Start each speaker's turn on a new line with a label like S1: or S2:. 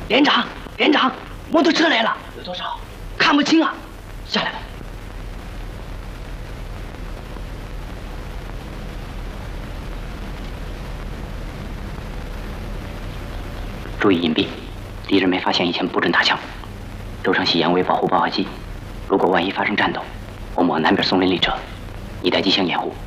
S1: 连长，连长，摩托车来了，有多少？看不清啊，下来吧。
S2: 注意隐蔽，敌人没发现以前不准打枪。周成喜言为保护爆化机，如果万一发生战斗，我们往南边松林里撤，你带机枪掩护。